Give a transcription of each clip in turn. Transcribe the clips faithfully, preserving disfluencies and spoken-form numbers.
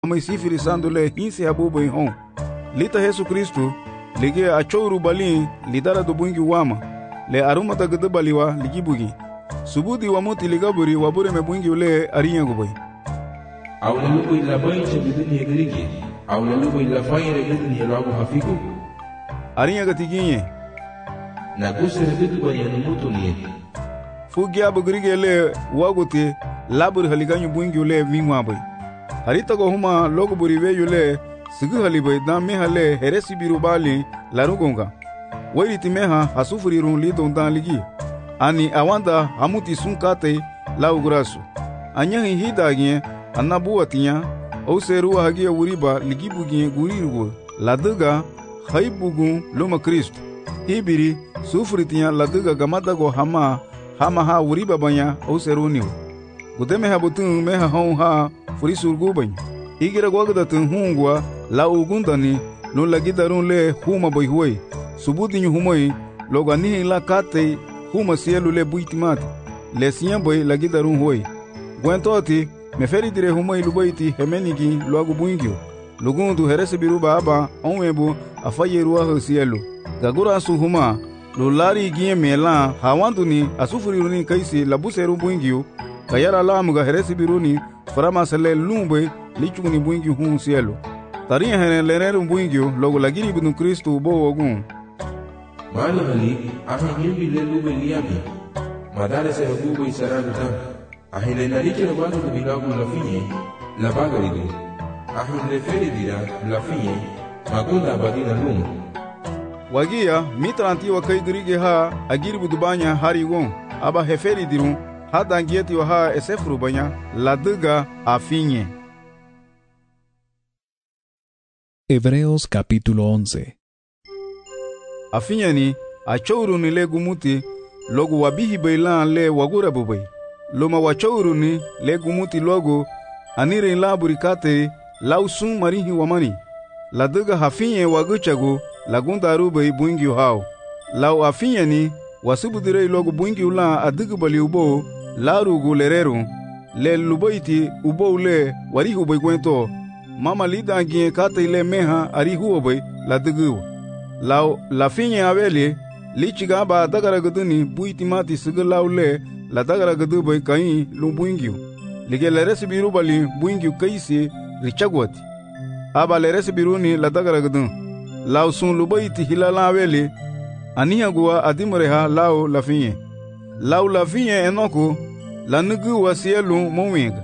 Maisifiri sandole hinsi habubu hon. Lita Yesu Kristu lige achouru balin lidara do bungi wama le aruma da gede baliwa ligibugi subudi wa muti ligaburi wabure me bungi ule arinya gubai awle lubu ila bayin chebidin yegrigi awle lubu ila fayin regedin yelagu hafiku arinya gatiginye na kusere bidu bayanu mutuniye fugi abugrige le waguti labur haliganyu bungi ule mingwa bai harita go huma logo buri we yule sigi halibai da me hale heresi biru bali larugonga wairiti meha hasufuri run li don dan ligi ani awanda hamuti sunkate la ugrasu anya hida gye anabuatinya o seru hagi uriba ligi bugi gurirugo laduga haibugu loma Kristo hibiri sufuritinya laduga gamada go hama hama ha uriba banya o seru niu gudeme habutun meha hon ha furi surgu banya igira gwagda tun hungwa la ugundani no lagidarun le huma boy huoi subudi nyu humoi logani la kate huma sielu le buitimati le siyan boy lagidarun huoi gwentoti meferi dire humoi lubaiti hemenigi loagu buingio lugundu herese biruba aba onwebu afayeru wa sielu gagura su huma lo lari gie mela hawanduni asufuri kaisi labuseru buingio kayara lamuga herese biruni farama sele lumbe lichuni buingi hun sielu taria hene leneru buingio logo lagiri bidun Kristo bo ogun mali hali ahi yimbi le lube liabi madare se hugo isaragu ta ahi le nalike le banu bilagu la finye la bagaridu ahi le feri dira la finye magunda badina lum wagia mitranti wa kai dirige ha agiri budubanya hari gon aba heferi dirun hada ngieti wa ha esefru banya laduga afinye. Hebreos capítulo once. Afinyani achouru ni le gumuti logo wabihi bailan le wagura bubai loma wachouru ni le gumuti logo anire laburi kate lausun marihi wamani laduga hafinye waguchago lagunda rubai buingi hao lau afinyani wasubudire logo buingi ula adugu bali ubo larugu lereru le lubaiti ubo ule warihu bai gwento mama lida gie kate ile meha arihu obai ladugu lau la finye aveli lichiga ba dagara guduni buiti mati sigala ule la dagara gudu bai kai lu buingio lige le resibiru bali buingio kaisi richagwati aba le resibiruni la dagara gudun lau sun lubaiti hilala aveli aniya gua adimreha lau la finye lau la finye enoko la nugu wasielu mowinga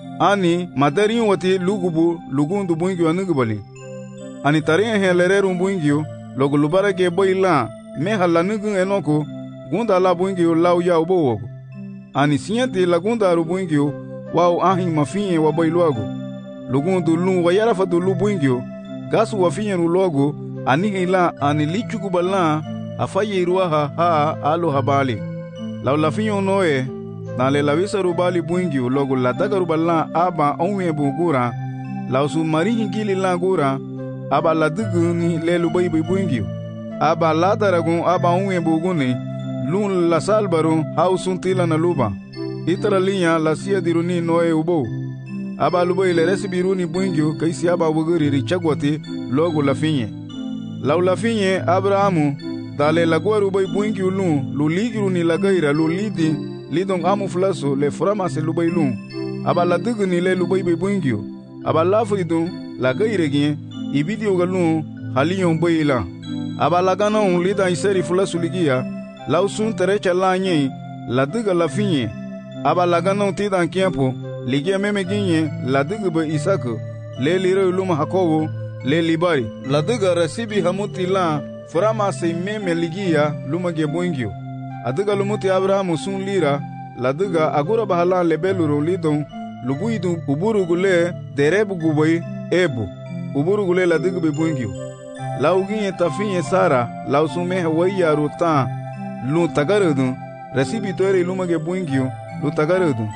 ani madari wati lugubu lugundu buingio anugubali ani taria he lereru buingio logo lubara ge boila me hala nugu enoko gunda la buingio lau ya ubo ani siente la gunda ru buingio wao ahin mafinye wa boiluago lugundu lu wayara fatu lu buingio gasu wafinye ru logo ani hila ani lichugu bala afaye ruaha ha alo habali lau la finyo noe na le lavisa rubali buingio logo la daga rubala aba onwe bugura lau su marihi gili la gura aba la duguni le lubai buingio aba la daragun aba onwe buguni lun la salbaru hausun tila na luba itara linya la sia diruni noe ubo aba lubai le resibiruni buingio kaisi aba buguri richagwati logo la finye lau la finye Abrahamu dale lagua rubai buingi ulu luligiru ni lagaira lulidi lidong amu flaso le frama se lubai lu aba ladugu ni le lubai buingio aba lafridun lagaire gien ibidio galu haliyon baila aba lagana un lida iseri flaso ligia lausun terecha la nye laduga la finye aba lagana tidan kiempo ligia meme ginye ladugu ba Isaka le lire uluma Hakobo le libari laduga rasibi hamuti la Furama se meme ligia luma ge buingio. Aduga lumuti Abrahamu sun lira, laduga agura bahala lebeluro lidon, lubuidu uburu gule derebu guboi ebu. Uburu gule laduga be buingio. Lauginye tafinye Sara, lausume hawaiya rutan, lu tagarudu, resibi toire luma ge buingio, lu tagarudu.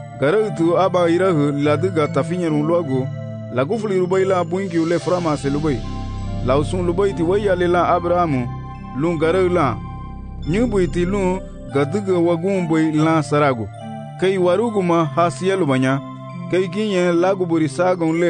Garudu aba irahu laduga tafinye nuluago, lagufuli rubaila buingio le furama se lubai. Lausun lubaiti waya lela Abrahamu lun garau la nyubuiti lun gaduga wagumboi la sarago kai waruguma hasielu banya kai ginye lagu buri sagon le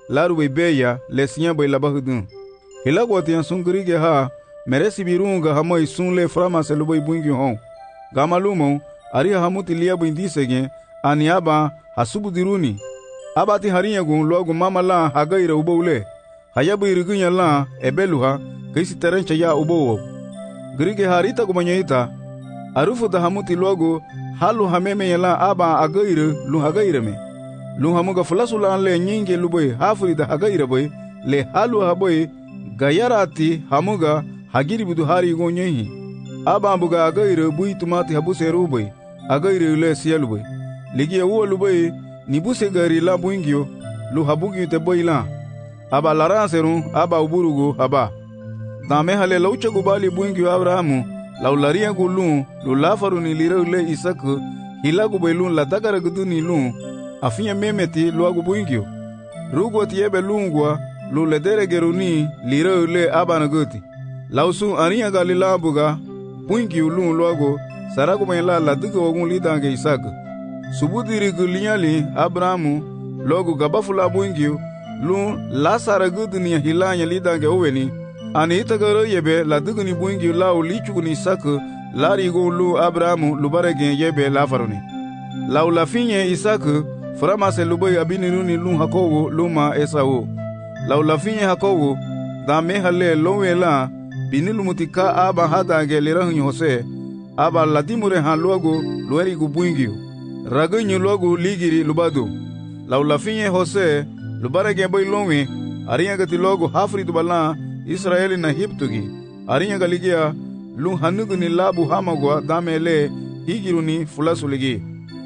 laru bai beya le sinya bai labahudun. Hilagwa tiyan sungrige ha meresi birunga hamai sunle frama se lubai buingi hon. Gamalumo ari hamuti liya buindisege aniaba hasubu diruni. Abati harinya gun logu mama la hagaira uboule. Hayabu irigunya la ebeluha kaisi terencha ya ubowo. Grige harita gumanyaita. Arufu da hamuti logu halu hameme yala aba agaire lu hagaire me. Lu hamuga fulasula le nyinge lubai hafuri da hagaire boy le halu haboy gayarati hamuga hagiri budu hari gonyehi. Aba ambuga agaire bui tumati habuse rubai agaire le siyalu boy. Ligia uwa lubai nibuse gari la buingio lu habugi te boy la. Aba laranseru aba uburugo aba. Dame hale laucha gubali buingio Abrahamu laularia gulun lu lafaru ni lira ule Isaku hilagu bailun la takara gudu ni lun afinya memeti lu agu buingio. Rugo tiebe lungwa lu ledere geruni lira ule abanaguti. Lausu aniya galila buga buingio lun lu agu saragu baila la duga wagun lidange Isaku. Subudiri gulinyali Abrahamu logu gabafula buingio lun la saragudu ni hilanya lidange uweni. Ani itagaro yebe la duguni buingi lau lichuguni Isaku lari go lu Abrahamu lubaregen yebe la faruni. Lau la finye Isaku frama se lubai abiniruni lu Hakogo luma Esau. Lau la finye Hakogo da mehale lowe la binilu mutika aba hada gelirahun Jose aba ladimure han luago lueri gu buingi. Ragunyu luago ligiri lubado. Lau la finye Jose lubaregen boy lowe ariya gati logo hafri dubala Israeli na hiptugi arinya galigia lu hanuguni labu hamagwa damele higiruni fulasuligi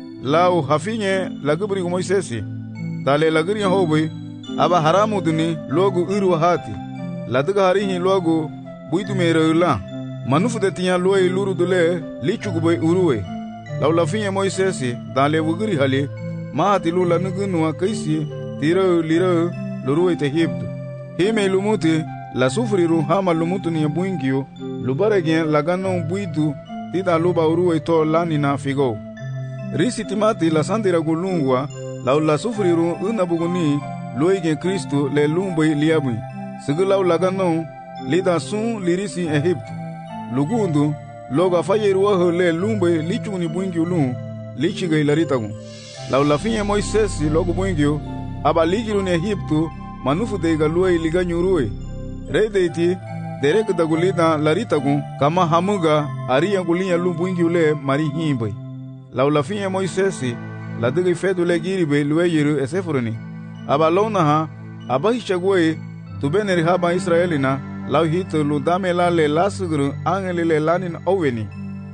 lau hafinye lagubri Moisesi dale lagiri hobi aba haramu duni logu uru hati laduga harihi logu buitu mereula manufu de tinya loe luru dule lichugubwe uruwe lau lafinye Moisesi dale wugiri hali mahati lu lanugunwa kaisi tiro liro luruwe te hiptu hime lumuti la sufriru hama lumutu ni buingio lubaregen lagano buidu tita luba uruwe to lanina figo risi timati la sandira gulungwa la la sufriru unabuguni loigen Kristo le lumbai liabui sigulaw lagano lida sun lirisi Egypt lugundu loga fayeruwa le lumbai lichuni buingio lun lichiga ilaritagu la la finye Moisesi logo buingio aba ligiru ni Egyptu manufu de galoi liganyuruwe Redeiti derek dagulita laritagu kama hamuga ariya gulinya lumbuingi ule mari himbai. La ulafinya Moisesi la digi fedu le giribe lueyiru esefuruni. Aba lona ha abahichagwe tubeneri haba Israelina lau hitu ludame la le lasuguru angeli le lanin oweni.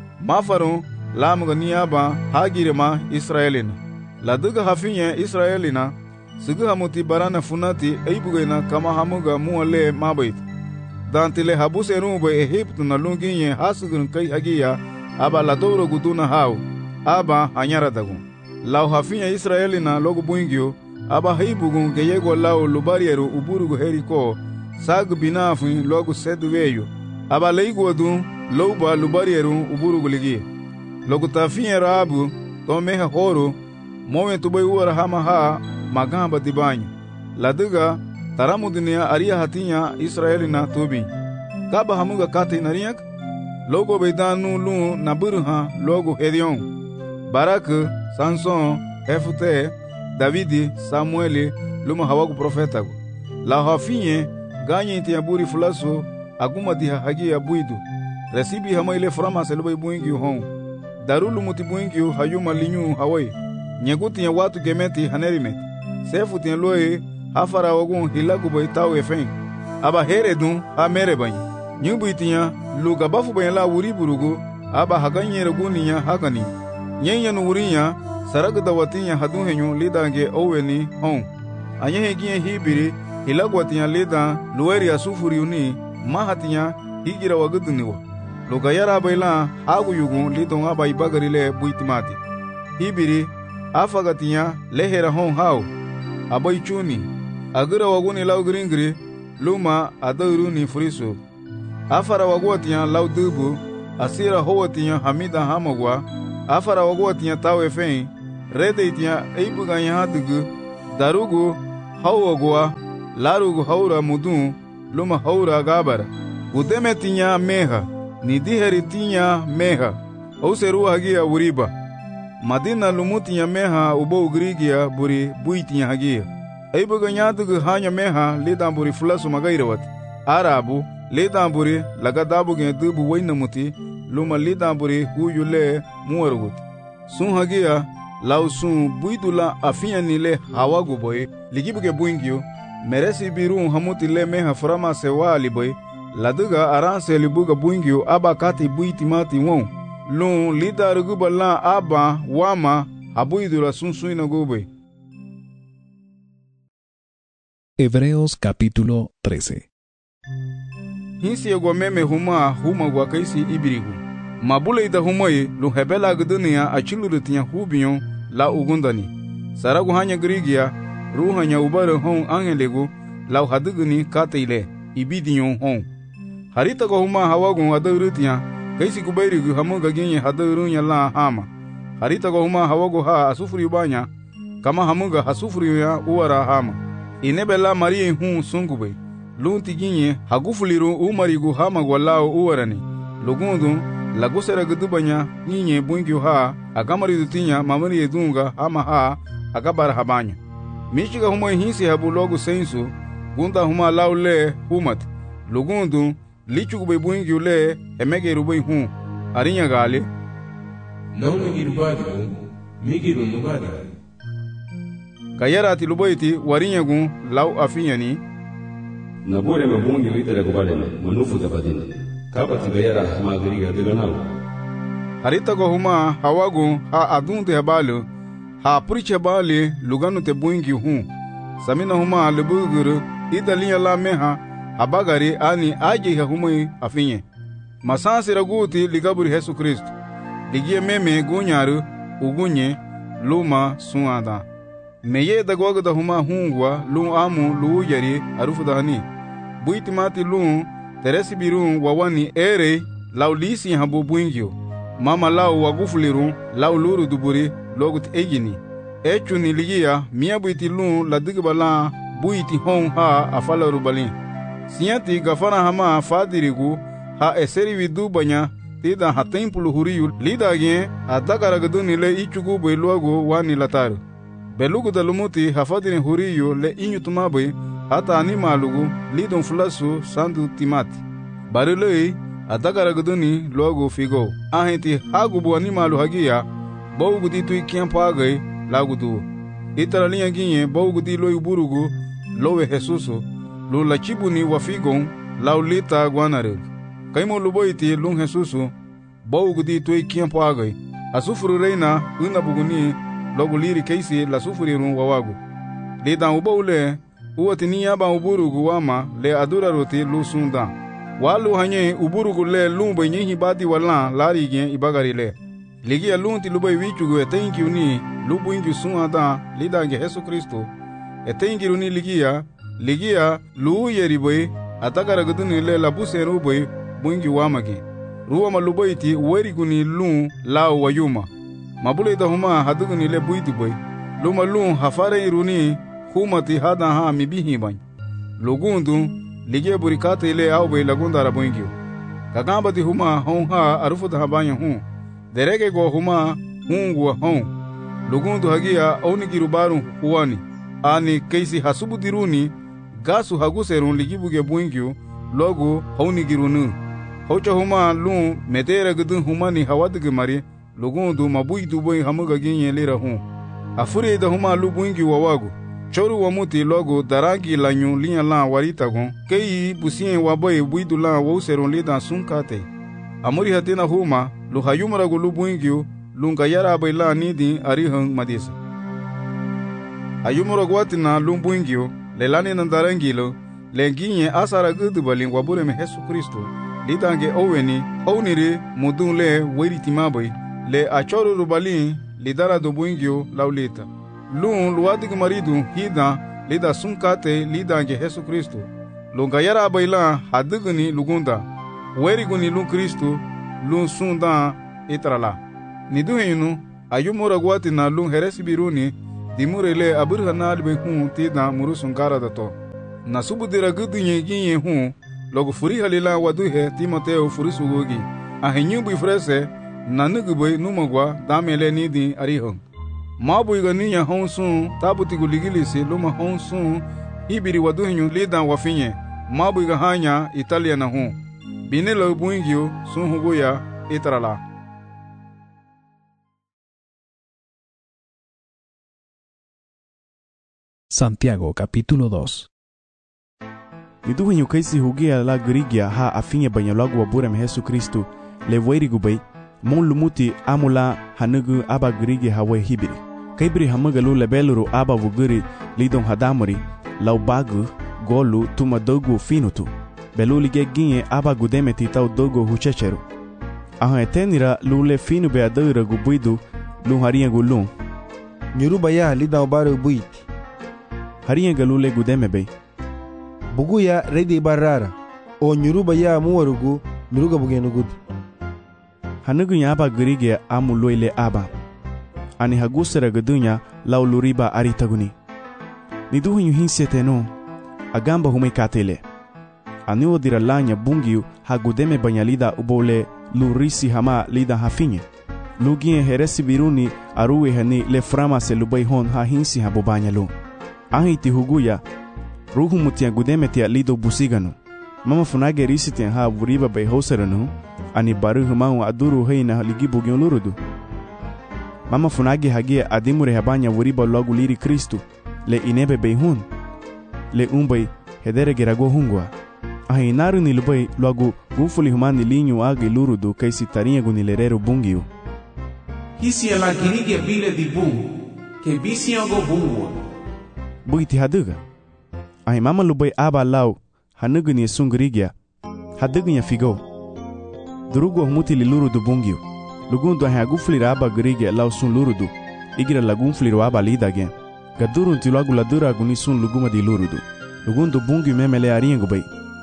Mafaru lamuga niaba hagirema Israelina. La diga hafinya Israelina Sugu hamuti barana funati eibugena kama hamuga muale mabait. Dantile habuse rumbe Egyptu na lunginye hasugun kai hagia aba la doro guduna hau aba hanyara dagun. Lau hafinya Israeli na logo buingio aba heibugun geyego lau lubarieru uburugu heriko sag binafin logo seduweyo aba leiguadun louba lubarieru uburugu ligi. Logo tafinya rabu tomeha horo momen tubai uara hama ha magamba dibanyo. Laduga taramu dunia aria hatinya Israeli na tubi. Kaba hamuga kate nariyak? Logo beidanu lu naburuha logo Hedion. Barak, Samson, Hefute, Davidi, Samueli, luma hawagu profetagu. La hafinye ganyi tiaburi fulaso aguma diha hagi ya buidu. Resibi hama ile frama selubai buingi hon. Darulu muti buingi hayuma linyu hawai. Nyeguti ya watu gemeti hanerimeti. Sefu tien loe hafara wagun hilagu bai tau efen. Aba heredun ha merebanyi. Nyubu itinya luga bafu bayan la wuri burugu aba haganye reguninya hagani. Nyenya nu wurinya saragda watinya hadun henyu lidange oweni hon. Anye hegiye hibiri hilagu watinya lidan lueri asufuri uni mahatinya higira waguduniwa. Luga yara baila hagu yugun lidon aba ibagarile buitimati. Hibiri afagatinya lehera hon hau. Abai chuni agira waguni lau gringri luma adauruni furiso afara wagwatinya lau dubu asira howatinya hamida hamagwa afara wagwatinya tawe fein rede itinya eibuganya hadugu darugu hawa gua larugu haura mudun luma haura gabara gudeme tinya meha ni diheri tinya meha auseru hagia uriba madina lumu tinya meha ubo ugrigia buri bui tinya hagia aibuga nyadugu hanya meha lidan buri fulasu magairawat arabu lidan buri lagadabu gen dubu wainamuti luma lidan buri huyule muwarugut sun hagia lau sun buidula afinya nile hawagu boy ligibuge buingio meresi birun hamuti le meha frama sewali boy laduga aranse libuga buingio aba kati buitimati won lun lidarugu bala aba wama habuidula sun suina gube. Hebreos capítulo trece. Hinsi ego meme huma huma gwa kaisi ibirigu mabule ida humai lu hebela gdunia achiluru tinya hubiyon la ugundani saragu hanya grigia ruhanya ubare hon angelego la haduguni kateile ibidiyon hon harita go huma hawagu adurutiya kaisi kubairigu hamuga ginye hadurunya la hama harita go huma hawagu ha asufuri banya kama hamuga hasufuri ya uwara hama inebela marie hun sungube lunti ginye hagufuliru umarigu hama gwalao uwarani lugundu lagusera gudubanya nyinye bungyu ha agamari dutinya mamari edunga hama ha agabara habanya michiga huma hinsi habu logu sensu gunda huma laule humat lugundu lichugube bungyu le emege rubai hu arinya gale não migir badigu migiru nugada kayarati lubaiti warinya gun lau afinyani nabore mabungi litere kubalene manufu tapadine kabati gayara magriga deganao harita go huma hawagu ha adunde habalu ha puriche bali luganu te buingi hu samina huma lebuguru idaliya la meha abagari ani aje ha huma afinye masansi raguti ligaburi Yesu Kristo ligie meme gunyaru ugunye luma suada meye dagwaga da huma hungwa lu amu lu yari arufudani buitimati lu teresi birun wawani ere laulisi habu buingyo mama lau wagufuliru lau luru duburi logut egini echuni ligia mia buiti lu ladigbala buiti hon ha afala rubalin siyanti gafana hama fadirigu ha eseri widu banya tida hatempulu huriyu lidagien adagaragaduni le ichugu beluago wani lataru belugu dalumuti hafadini huriyu le inyutumabe hata animalugu lidon fulasu sandu timati barilei adagaragaduni logo figo ahenti hagubu animalu hagia bawgudi tui kiampagai lagudu itaralinha ginye bawgudi loi burugu lowe Jesusu lu lachibuni wafigon laulita guanareg kaimo luboiti lun Jesusu bawgudi tui kiampagai asufuru reina unabuguni logo liri keisi la sufurirun wawagu lidan ubawle uwatini yaba uburugu wama le adura roti lu sunda walu hanye uburugu le lumbe nyehi badi wala lari gen ibagari le ligia lunti lubai wichugu etengi uni lubu ingi sunda lidange Yesu Kristo etengi uni ligia ligia lu yeriboy atagara guduni le labuse ruboy bungi wamagi ruwa malubaiti weriguni lu la wayuma mabule da huma haduguni le buiduboy luma lu hafare iruni humati hada ha mibihi bany lugundu lige burikate ile awbe lagunda rabungio kagamba di huma hon ha arufu da habanya hu derege go huma hungwa hon lugundu hagia oni girubaru huani ani keisi hasubu diruni gasu haguserun ligibuge buingio logo honi girunu hocha huma lu medera gudun humani hawadige mari lugundu mabuidu boy hamuga ginye lira hu afuri da huma lu buingio wawagu choru wamuti logo darangi lanyu linya la warita gon kei busien waboy buidu la wauseron lida sunkate amuri hatina huma lu hayumara gulu buingio lunga yara baila nidi arihan madisa ayumara gwatina lu buingio lelani nandarangilo lenginye asara gudu balin wabure me Yesu Kristo lidange oweni onire mudunle weritimaboy le achoru rubalin lidara do buingio laulita lun luwadig maridu hida lida sunkate lidange Yesu Kristo lunga yara baila haduguni lugunda weriguni lun Kristo lun sunda itrala niduhinu ayumura gwatina lun heresi biruni dimurele abur hanad be hu ti na murusun kara dato na subudira gudunye ginye hu logo furi halila wadu he Timoteo furi sugogi a henyu bu frese na nuguboy numagwa damele ni di arihon mabu igani ya honsun tabuti guligilisi luma honsun ibiri wadu henyu lida wafinye mabu igahanya Italia na hu binelo buingio sun hugoya itrala. Santiago capítulo dos. Niduhenyu kaisi hugia la grigia ha afinye banyalagu wabura me Yesu Kristu le wairigu bay mon lumuti amula hanugu aba grigi hawe hibiri kaibri hamagalu lebeluru aba wuguri lidon hadamuri lau bagu golu tuma dogu finutu beluli geginye aba gudemeti tau dogo huchecheru aha etenira lule finu be adura gubuidu lu haria gulun nyuruba ya lida obare buiti haria galule gudeme bay bugu ya redi barara o nyuruba ya muwarugu miruga bugenugud hanugu ya aba grige amuloile aba ani hagusera gadunya lauluriba aritaguni niduhenyu hinseteno agamba humekatele ani odira lanya bungiu hagudeme banyalida ubole lurisi hama lida hafinye lugie heresi biruni aruwe hani le frama se lubai hon ha hinsi habobanyalu ahiti huguya ruhu mutia gudemetia lido busiganu mama funage risitian ha buriba bay hoseranu ani baru humau aduru heina ligibu gyolurudu mama funage hagie adimure habanya buriba logu liri Kristu le inebe beihun le umbay hedere gerago hungwa ahi naru ni lubay logu gufuli humani linyu age lurudu kaisi tarinha gunilereru bungiu hisi la girige bile di bungu ke bisi go bungu buiti haduga ahi mama lubay aba lau hanugu ni sungrigia hadugu nya figo durugu humuti li lurudu bungiu lugundu ahi agufuli aba grigia lau sun lurudu igira lagunfuli aba lidage gaduru nti logu ladura guni sun luguma di lurudu lugundu bungiu memele arinha gubay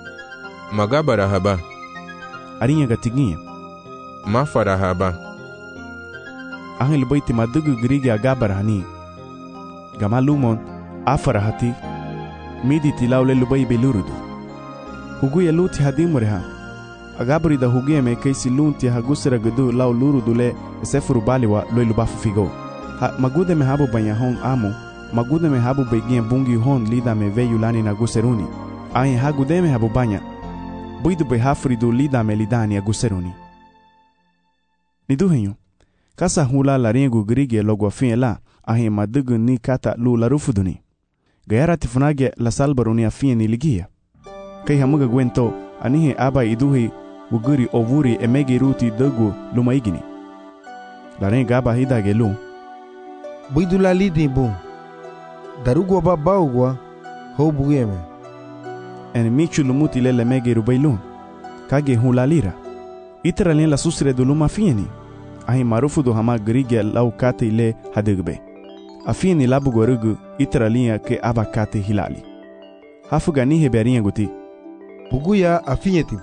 magabara haba arinha gatiginha mafara haba ahi lubay ti madugu grigia agabara hani gamalumon afara hati midi tilaule lubay belurudu huguya luti hadimureha agabri da huguya me kaisi lunti hagusera gudu lau lurudu le sefuru baliwa loi lubafu figo ha magude me habu banya hon amu magude me habu begien bungi hon lida me veyu lani na guseruni ahi hagude me habu banya buidu be hafridu lida me lidani aguseruni niduhenyu kasa hula la rengu grige logo fin la ahi madugu ni kata lu la rufuduni gayara tifunage la salbaruni afien ni ligia kai hamuga gwento anihe aba iduhi wuguri ovuri emegi ruti dogu lumaigini la renga aba hidage lu buidu la lidi bu darugo ba baugwa ho bugeme en michu lumuti le le megi rubailun kage hula lira itra len la susre do luma fieni ahi marufu do hama grige lau kate ile hadegbe afieni labu gorugu itra linha ke aba kate hilali hafuga ni heberinha guti buguya afinyeti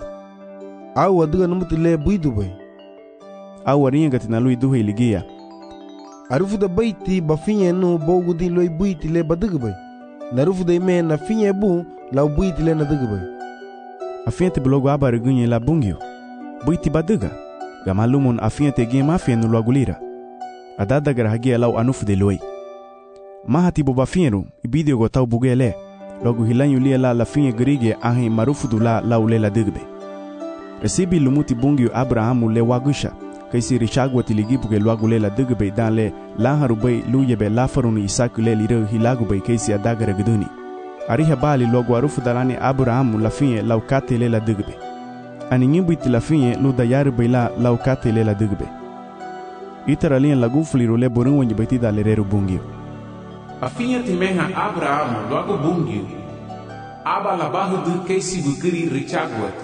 au waduga numuti le buidu bay au warinha gati na lui duhe iligia arufu da baiti bafinye no bogudi loi buiti le baduga bay narufu da ime na finye bu lau buiti le naduga bay afienti blogo aba regunye la bungio buiti baduga gamalumon afienti gema afienu lagulira adada garahagia lau anufu de loi mahati boba fieru ibidio go tau bugele logo hilanyu lia la la finye grige ahi marufu du la lau le la digbe resibi lumuti bungiu Abrahamu le wagusha kaisi richagwa tiligibu ke loagu le la digbe dan le la harubay luyebe la farunu isaku le liro hilagu bay kaisi adagara guduni ariha bali logo arufu dalani Abrahamu la finye lau kate le la digbe ani nyimbuiti la finye lu dayaru bay la lau kate le la digbe itara lien lagunfuliru le borunwa nyibeti da le reru bungiu afinha timeha Abrahamu logo bungiu aba la barro do kaisi gukiri richagwati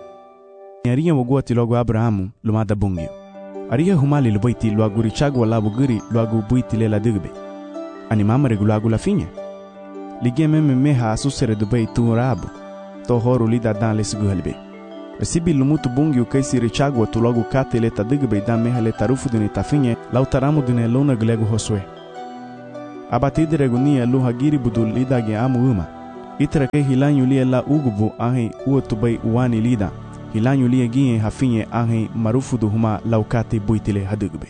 ariha wogwati logo Abrahamu lumada bungiu ariha humali lubaiti logo richagwa la bugiri logo buiti le la digbe ani mama regulago la finha ligue meme meha asusere dubai turabu to horu lida dan le siguhalbe resibi lumutu bungiu kaisi richagwa tu logo kate le ta digbe dan meha le tarufu duni tafinha lautaramu dune lona glego hoswe aba tidiregunia lu hagiri budul lidage amu uma. Itra ke hilanyu lia la ugubu ahe uotubai uwani lida. Hilanyu lia gie hafinye ahe marufudu huma laukate buitile hadugbe.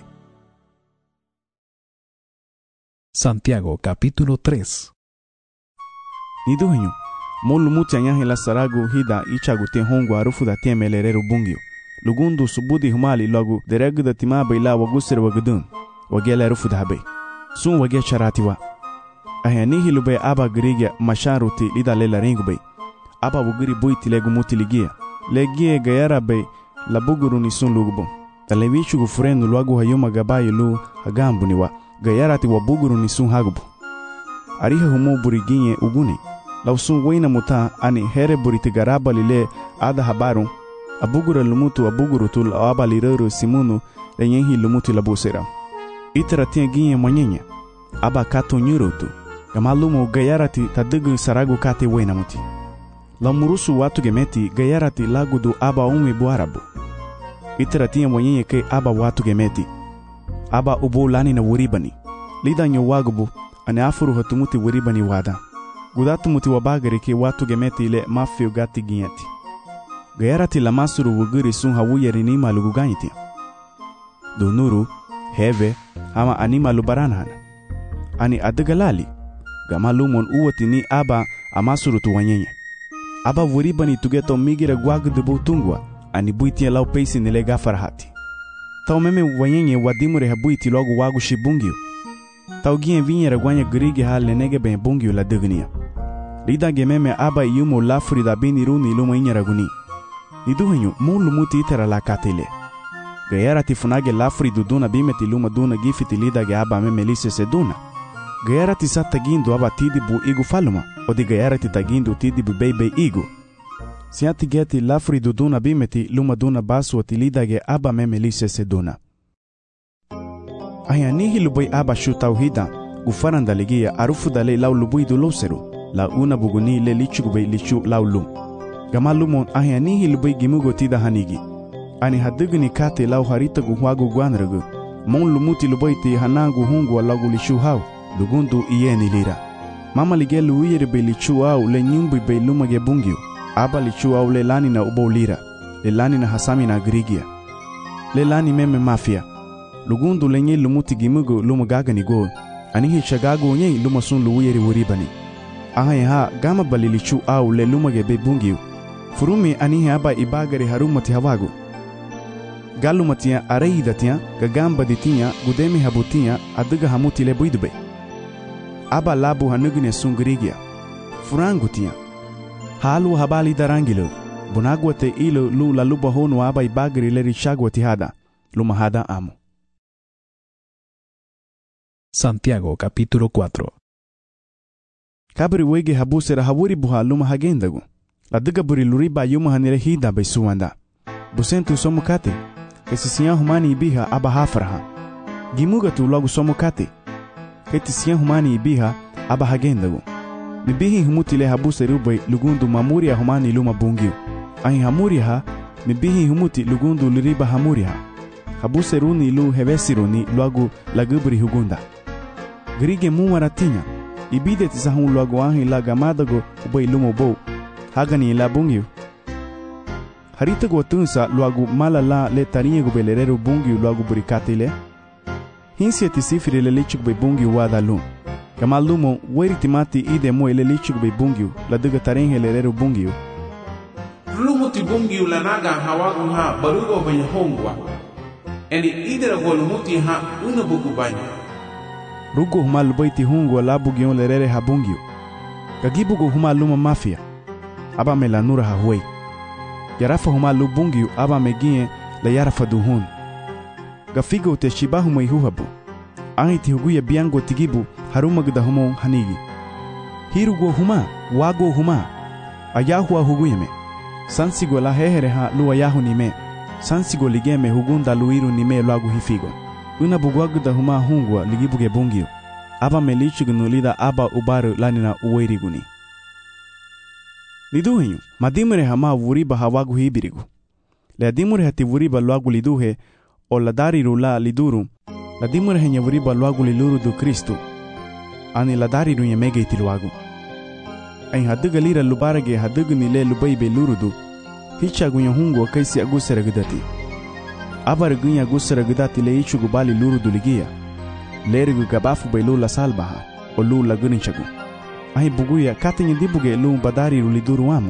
Santiago capítulo tres. Niduhenyu, molu muti anyahe la saragu hida ichagute hongu arufuda tiemeleleru bungio. Lugundu subudi humali logu dereguda timaba ila wagusir wagudun. Wagele rufuda habe. Sun wage charatiwa. Ahanihi lube aba girigia masharuti lida lela ringube. Aba wugiri buiti legu muti ligia. Legie gayara be la buguru ni sun lugubo. Talevichu gufurenu luagu hayuma gabayi lu hagambu niwa. Gayarati wa buguru ni sun hagubu. Ariha humo buriginye uguni. Lau sun wena muta ani here buriti garaba lile ada habaru. Abugura lumutu abuguru tul aba lireru simunu lenyehi lumutu labusera. Itara tia ginye mwanyenye. Aba kato nyurutu. Gamalumo gayarati tadigu saragu kate wena muti. La murusu watu gemeti gayarati lagudu aba umi buarabu. Itara tia mwanyenye ke aba watu gemeti. Aba ubo lani na wuribani. Lida nyo wagubu ane afuru hatumuti wuribani wada. Gudatu muti wabagari ke watu gemeti ile mafio gati ginyati. Gayarati la masuru wugiri sun hawuyeri nima luguganyiti. Dunuru, heve, ama anima lubaranhana. Ani adagalali. Gamalumon uwati ni aba amasuru tuwanyenye. Aba wuribani tugeto migira gwagudubu tungwa. Ani buitia lau peisi nile gafarahati. Tau meme wanyenye wadimure habuiti logu wagu shibungio. Tau gien vinye ragwanya grigi hale nege ben bungio la dugnia. Lida gememe aba yumo lafri da bini runi luma inye raguni. Niduhenyu mulu muti itera la katile. Gayara tifunage lafri duduna bimeti luma duna gifiti lida ge aba meme lise seduna. Gayara tisa tagindu aba tidibu igu faluma. Odi gayara titagindu tidibu bebe igu. Siati geti lafri duduna bimeti luma duna basu atilidage aba meme lise seduna. Ayanihi lubay aba shu tauhida gufaranda ligia arufu dale lau lubui du loseru la una buguni le lichu gubay lichu lau lum. Gamalumon ayanihi lubay gimugo tida hanigi. Ani hadugni kate lau harita guhuagu guanragu. Mon lumuti lubay ti hanangu hungu alagu lichu hau lugundu iyeni lira. Mama lige luuyeri be lichu au le nyumbi be lumage bungio. Aba lichu au le lani na ubo lira. Le lani na hasami na grigia. Le lani meme mafia. Lugundu lenye lumuti gimugo lumagaga ni go. Anihi chagago nye lumasun luuyeri wuribani. Ahaye ha gama bali lichu au le lumage be bungio. Furumi anihi aba ibagari harumati hawago. Galumatia areidatia gagamba ditia gudemi habutia aduga hamuti le buidube. Aba labu hanugine sungrigia. Furangutia. Halu habali darangilo. Bunagwate ilo lu la luba honu aba ibagri le richagwati hada. Lumahada amo. Santiago capítulo cuatro. Kabri wege habusera hawuri buha luma hagendagu. La duga buri luriba yuma hanire hida besuanda. Busentu somukate. Kesisiya humani ibiha aba hafraha. Gimuga tu logu somukate. Ketisiya humani ibiha aba hagendagu. Mibihi humuti le habuse rubay lugundu mamuria humani luma bungio. Ahi hamuria ha, mibihi humuti lugundu luriba hamuria ha. Habuse runi lu hevesiruni luagu lagubri hugunda. Grige mumaratinya, ibide tisahun luagu ahi la gamadago ubay lumo bow. Hagani la bungio. Haritago tunsa luagu malala le tarinye gubelereru bungio luagu burikatile. Hinsi tisifiri le lichuk bay bungio wada lum. Kamalumo weritimati ide mo ile lichuk bay bungio la duga tarinhe lereru bungio. Lumuti bungio la naga hawagu ha barugo banya hongwa. Eni idera go lumuti ha una bugu banya. Rugo huma lubaiti hungwa la bugion lerere ha bungio. Kagibugo huma luma mafia. Aba melanura ha huey. Yarafa huma lu bungio aba megie la yarafa duhun. Gafigo te shibahu meihuhabu. Angiti huguya biango tigibu haruma gda humo hanigi. Hirugo huma, wago huma. Ayahua huguyeme. Sansigo la hehere ha lu ayahu nime. Sansigo ligeme hugunda luiru nime luagu hifigo. Una bugwagu da huma hungwa ligibuge bungio. Aba melichugu nulida aba ubaru lanina uweiriguni. Niduhenyu, madimure hama wuriba hawagu hibirigu. Le adimure hati wuriba luagu liduhe o la dariru la liduru. La dimure henya wuriba luagu liluru du Kristu. ani ladari ruye mege itiluagu. Ai haduga lira lubarage haduga nile lubai be lurudu, hicha gunya hungu akaisi agusera gudati. Abar gunya agusera gudati le ichu gubali lurudu ligia. Lerigu gabafu be lula salbaha, o lula guninchagu. Ai buguya katinye dibuge lu badari ruliduru amu.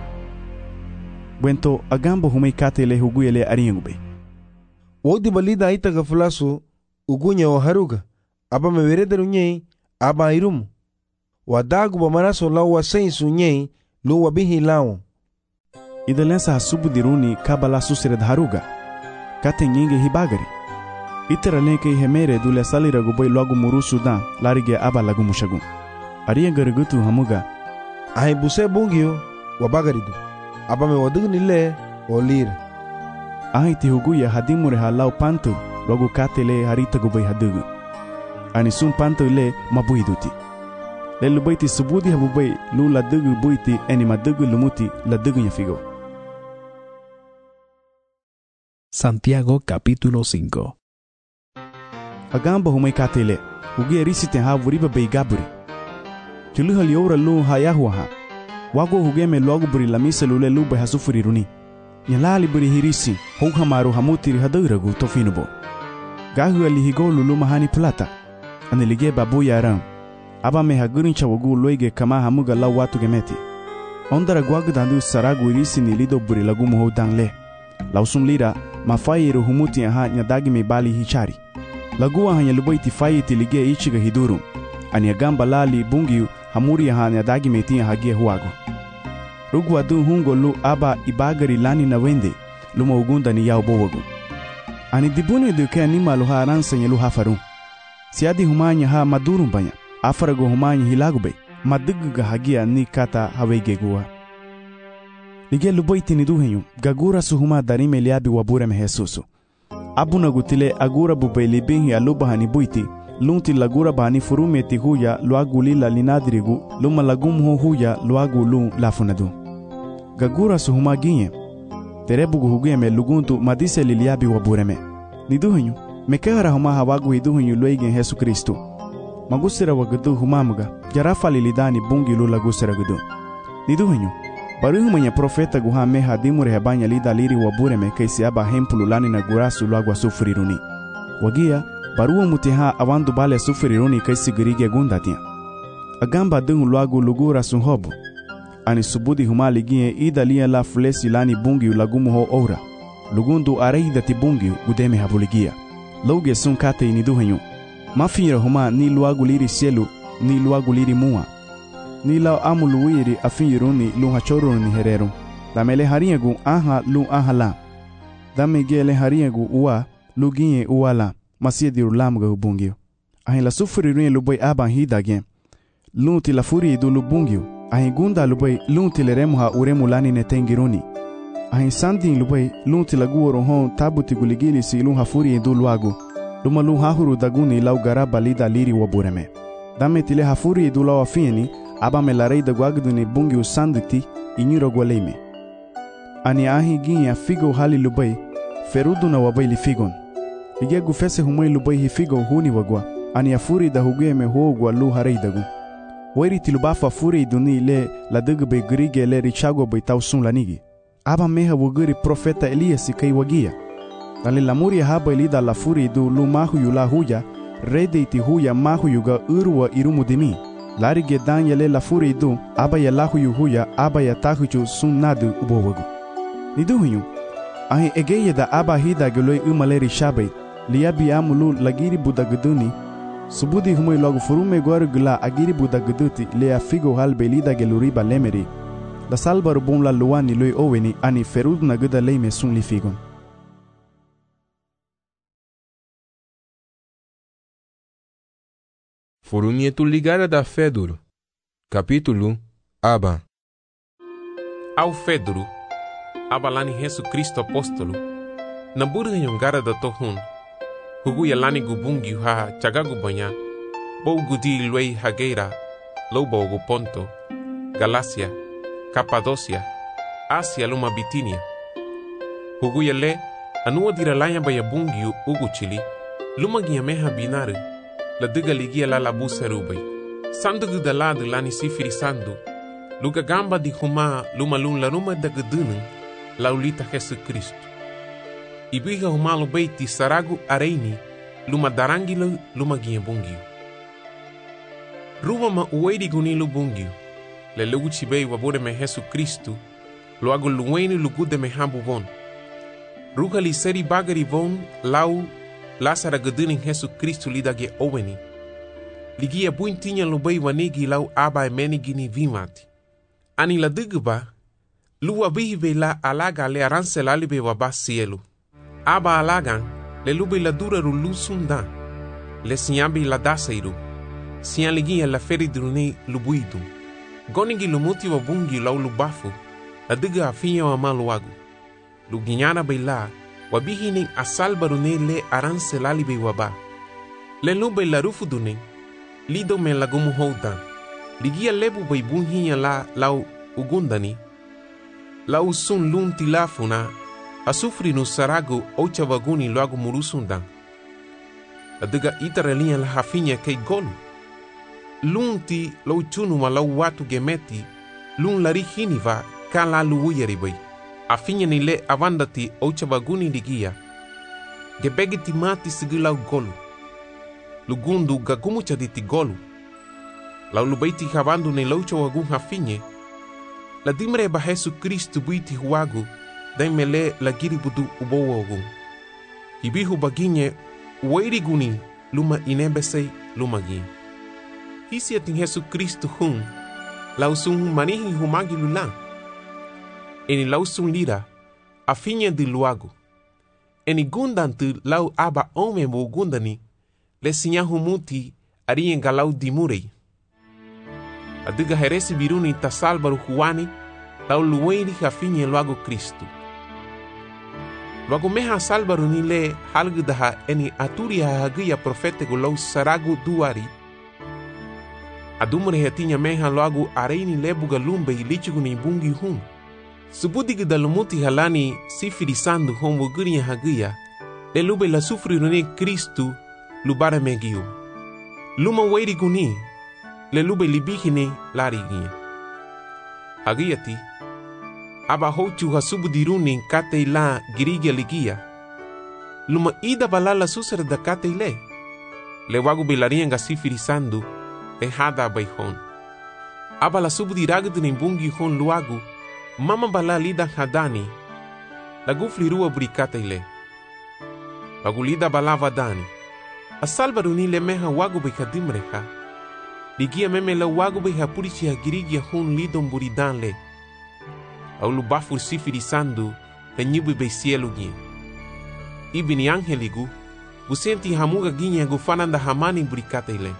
Bwento agambo humei kate le huguye le ariengube. Wodi balida aita gafulasu ugunya o haruga. Aba mevereder unyei, aba irumu. Wadagu ba maraso lau wa sensu unyei, lu wa bihi lau. Ida lensa hasubu diruni kabala susired haruga. Kate nyinge hibagari. Itera lenke hemere dule salira guboi logu muru sudan, larige aba lagu mushagu. Ariengari gutu hamuga. Ahi buse bungio, wabagaridu. Aba me wadugu nile, o lira. Ahi ti huguya hadimure ha lau pantu, logu kate le harita guboi hadugu. Ani sum panto le mabuiduti. Le lubaiti subudi habubai lu la dugu buiti eni madugu lumuti la dugu yafigo. Santiago capítulo cinco. Agamba humai katele, hugia risite ha vuriba bei gaburi. Tuluha liora lu hayahuaha. Wago hugeme logu buri la misa lule lu bai hasufuri runi. Nyalali buri hirisi, houha maru hamutiri haduragu tofinubo. Gahu alihigo lulu mahani plata. Anilige babu yaram. Aba me hagurincha wagu loige kama hamuga lau watu gemeti. Ondara guagu dandu saragu irisi ni lido buri lagu muho dangle. Lausum lira, mafayiru humuti aha nyadagi me bali hichari. Lagu aha nyalubaiti fayiti lige ichiga hiduru. Ani agamba lali bungiu hamuri aha nyadagi me tia hagia huago. Rugu adu hungo lu aba ibagari lani na wende, luma ugunda ni yao bowagu. Ani dibune duke anima luha aransa nyalu hafaru. Siadi humanya ha madurum banya, afarago humanya hilagube, maduguga hagia ni kata hawege gua. Lige lubaiti ni duhenyu, gagura suhuma darime liabi wabure mehesusu. Abuna gutile agura bube libinhi alubaha ni buiti, lunti lagura bani furumeti huya luagu lila linadirigu, luma lagumho huya luagu lu lafunadu. Gagura suhuma ginye, terebugu huguye me luguntu madise liliabi wabure me. Ni duhenyu, mekehara huma hawagu hiduhenyu luegen Yesu Kristo. Magusira wagadu humamuga, jarafa lilidani bungi lula gusira gudu. Ni duhenyu, baruhu mwenye profeta guha meha dimure hebanya lida liri wabure me kaisi aba hempulu lani na gurasu luagwa sufuriruni. Wagia, baruhu mutiha awandu bale sufuriruni kaisi girige gundatia. Agamba dungu luagu lugura sunhobu. Ani subudi huma ligie ida liya la fulesi lani bungi ulagumu ho ora. Lugundu areida ti bungi gudeme habuligia. Loge sun kate ini duhenyu. Mafira huma ni luagu liri sielu, ni luagu liri mua. Ni lao amu luwiri afiniruni lu hachoruni hereru. Damele hariegu aha lu aha la. Dame gele hariegu ua lu ginye ua la. Masie diru lamuga hubungio. Ahin la sufuri rune lubai aban hidage. Lunti la furi du lubungio. Ahin gunda lubai lunti le remuha uremu lani netengiruni. Ahin sandin lubai lunti la guoro hon tabuti guligili si lu hafuri du luagu. Luma lu hahuru daguni lau garaba lida liri wabureme. Dame tile hafuri du lau afieni. Aba me la rei da guagdu ni bungi usanditi inyuro gwaleime. Ani ahi ginya figo hali lubai, ferudu na wabai li figon. Ige gufese humai lubai hi figo huni wagwa, ani afuri da hugue me huogwa lu harei dagu. Wairi tilubafa afuri iduni le la dugu be grige le richago bai tausun lanigi. Aba meha wuguri profeta Elias kai wagia. Lali lamuri haba ilida la furi du lu mahu yula huya, rede iti huya mahu yuga urwa irumu dimi. Lari ge danyele la furi du, aba ya lahu yu huya, aba ya tahuju sun nadu ubowagu. Ni duhunyu, ahi egeye da aba hida geloi umaleri shabai, liabi amulu lagiri budaguduni, subudi humoi logu furume gwaru gula agiri budaguduti lea figo halbe lida geluriba lemeri, la salbaru bun la luani loi oweni ani ferud na guda leime sun li figon. Furumietul ligarea da Feduru. Capítulo Aba. Au Feduru, aba lani Yesu Kristo apostolo, na burga yongara da tohun, hugu ya lani gubungi ha chagagu banya, bo gudi luei hageira, lobo gu Ponto, Galacia, Capadocia, Asia luma Bitinia. Hugu ya le, anuwa diralaya baya bungi ugu chili, luma giya meha binari, la duga ligia la la busa rubai. Sandu gudaladu lani sifiri sandu, luga gamba di huma luma lun la ruma da gedunung, laulita Jesus Cristo. Ibiga huma lo beiti saragu areini, luma darangilo luma ginha bungiu. Ruba ma uedi gunilu bungiu, le lugu chibei wabure me Jesus Cristo, lo agu luweni lugude me hambu von. Ruga li seri bagari von, lau lasara geduning Jesus Cristo lidage oweni. Ligia buintinya lubei wanigi lau aba e menigini vimati. Ani la digba, lua bihibe la alaga le aranse lalibe waba cielo. Aba alagan, le lube la dura ru lusundan, le siambi la daseiru, sian ligia la feridrune lubuidum. Gonigi lumuti wabungi lau lubafu, la diga afinya wa maluagu. Luginyana beila, wabihinin asalbarune le aranse lalibe waba. Le lube la rufudune, lido me lagumu houdan. Ligia lebu baibunhinya la lau ugundani. Lau sun lun tilafuna, asufri no sarago ocha vaguni loago murusundan. La diga itaralinha la hafinha kei golu. Lunti lau chunu ma lau watu gemeti, lun lari hiniva ka la luuyaribai. Afinha ni le avandati ocha vaguni ligia. Gebegiti mati sigilau golu. Lugundu gagumucha diti golu. Lau lubaiti havandu ne laucha wagun hafinye. La dimre ba Jesus Cristo buiti huagu, daimele la giribudu ubowo wagun. Hibihu baginye, uwairi guni, luma inebesei luma gin. Hisi atin Jesus Cristo hun, lau sun manihi humagi lulan. Eni lau sun lira, afinye di luagu. Eni gundantu lau aba ome mo gundani, le sinha humuti arien galau dimurei. Adiga heresi biruni tasalbaru huani, lau luweni hafinye luago Cristo. Luago meha salbaru ni le halgudaha eni aturi hahagia profetego lau saragu duari. Adumre hetinya meha luago areini lebuga lumbe ilichigu ni bungi hun. Subudiga dalumuti halani sifiri sandu homo guria hagia, le lube la sufri rune Cristo lubara megiu. Luma wairi guni, le lube libihine larigia. Hagiati, aba hochu hasubu diruni kate la girigia ligia. Luma ida balala susara da kate le. Le wagu belarianga sifiri sandu, e hada baihon. Aba la subu diragdu nimbungi hon luagu, mama bala lida hadani, la gufli rua burikate le. Wagu lida balava dani. Asalbaru ni le meha wagu be kadimreha. Ligia meme la wagu be hapurichi hagirigia hun lidon buridan le. Au lubafur sifiri sandu le nyibu be cielo gien. Ibini angeligu, busenti hamuga ginya gufananda hamani burikate le.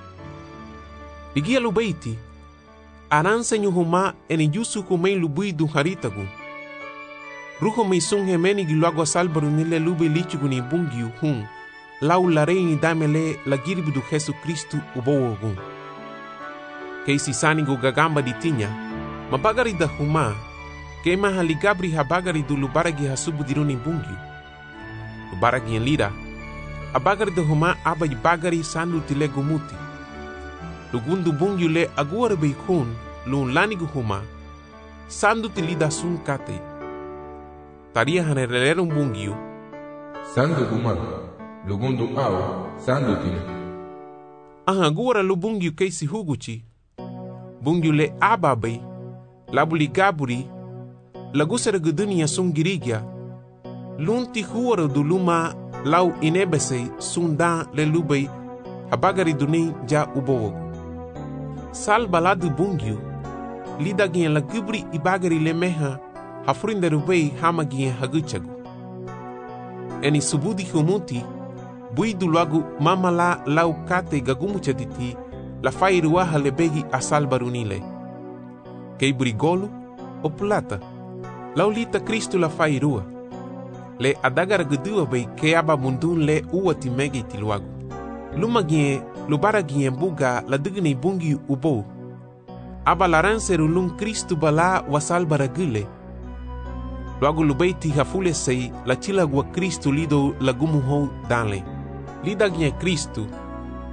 Ligia lubeiti, aranse nyuhuma eni yusu kumei lubuidu haritagu. Ruho meisun hemeni giluago asalbaru ni le lube lichigu ni bungiu hun. Lau la reini damele la giribudu Jesus Cristo ubowogun. Keisi sanigo gagamba di tinya, mabagari da huma, kema haligabri habagari du lubaragi hasubu diruni bungi. Lubaragi en lira, abagari da huma abai bagari sandu tile gumuti. Lugundu bungi le aguare beikun, lun lanigu huma, sandu tilida sun kate. Taria hanerelerum bungiu, sandu gumaga. Lugundu au, sandu tine. Aha gura lu bungiu keisi huguchi. Bungiu le ababai, labuli gaburi, lagusera gudunia sun girigia. Lunti huara du luma lau inebesei sundan le lubei, habagari duni ja ubowogu. Sal baladu bungiu, lida gien la gubri ibagari le meha, hafrinde rubei hama gien haguchagu. Eni subudi humuti, buidu lagu mama la lau kate gagumu chatiti la fairua halebegi asalbarunile. Kei burigolu o plata, lau lita Cristo la fairua. Le adagara gudua bei ke aba mundun le uwa timegi tiluagu. Luma gien, lubara gien buga la digni bungi ubo. Aba laranseru lun Cristo bala wasalbara gile. Luagu lubeiti hafule sei la chilagua Cristo lido lagumu hou danle. Lida gien Cristo,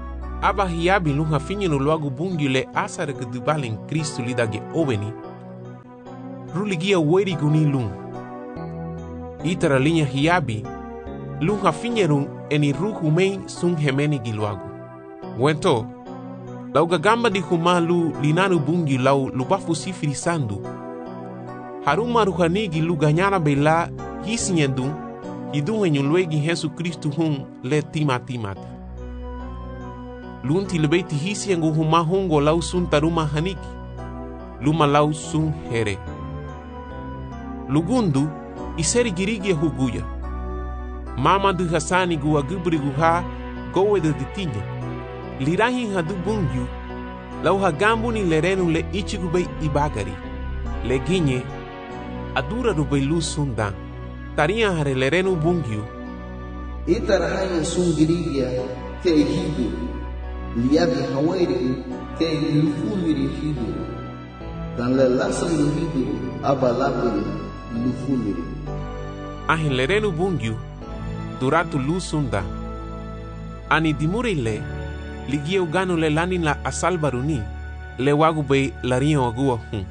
aba hiabi lu hafinye no luagu bungi le asar ke dubalen Kristu lidage obeni. Ruligia weri guni lung. Itara linha hiabi lu hafinye rung eni ruhu mei sung hemeni giluagu. Wento, lau gagamba di huma lu linanu bungi lau lubafu sifiri sandu. Haruma ruhanigi lu ganyana bela hisinyendung hidung enyulwegi Yesu Kristu hun le timatimati. Lunti lebeti hisi yang huma hongo lau sun taruma haniki. Luma lau sun here. Lugundu iseri girigi huguya. Mama du hasani gua gubri guha gowe de ditinya. Lirahi hadu bungyu lau hagambu ni lerenu le ichigubei ibagari. Leginye adura rubei lu sundan. Taria hare lerenu bungyu. Itarahayan sun girigia te hidu. Liabi hawairi te lufuliri hidu. Dan le lasan lu hidu abalabiri lufuliri. Ahin lerenu bungyu duratu lu sunda. Ani dimurile ligia uganu le lani la asalbaruni le wagubei lario agua hun.